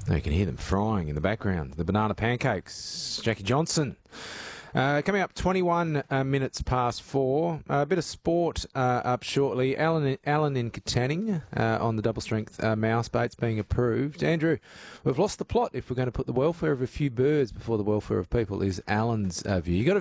You can hear them frying in the background. The banana pancakes. Jackie Johnson. Coming up 21 minutes past 4. A bit of sport up shortly. Alan in Katanning on the double-strength mouse baits being approved. Andrew, we've lost the plot if we're going to put the welfare of a few birds before the welfare of people is Alan's view. You got